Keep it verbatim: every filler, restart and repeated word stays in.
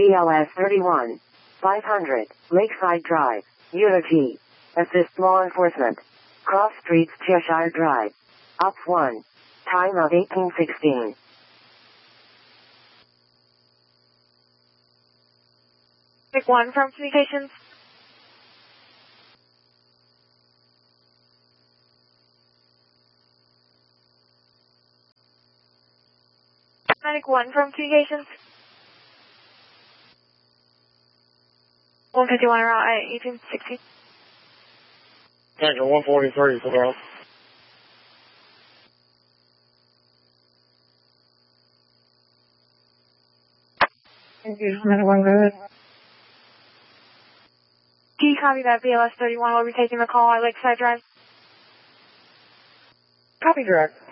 B L S thirty-one, five hundred, Lakeside Drive, Unity. Assist law enforcement. Cross Streets, Cheshire Drive. Up one. Time of eighteen sixteen. Pick one from communications. Medic one from communications. one fifty-one route at eighteen sixteen. Tanker one forty-three, for girl. Thank you, Medic one, go ahead. Can you copy that? B L S thirty-one will be taking the call at Lakeside Drive. Copy, direct.